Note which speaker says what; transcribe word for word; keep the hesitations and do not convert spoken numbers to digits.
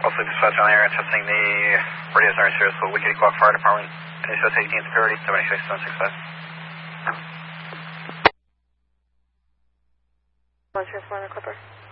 Speaker 1: Also, dispatch on air, testing the radios are serious for Wicked Clock Fire Department. Any safety and security, seventy-six seven six five.
Speaker 2: One, one, Clipper.